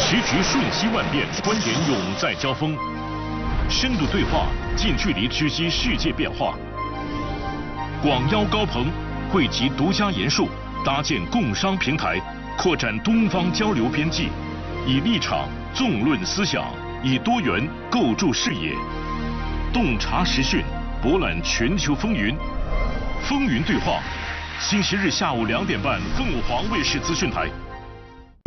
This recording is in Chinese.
时局瞬息万变，观点永在交锋。深度对话，近距离直击世界变化。广邀高朋，汇集独家言述，搭建共商平台，扩展东方交流边际，以立场纵论思想，以多元构筑视野，洞察时讯，博览全球风云。风云对话，星期日下午2点半，凤凰卫视资讯台。